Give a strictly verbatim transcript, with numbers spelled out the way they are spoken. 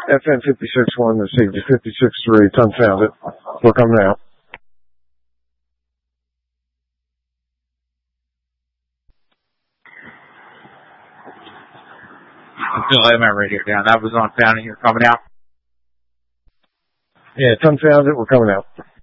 F N fifty-six one, received fifty-six three, Confound it. We're coming out. I'm gonna lay my radio down. That was on Found it. You're coming out. Yeah, Confound it. We're coming out.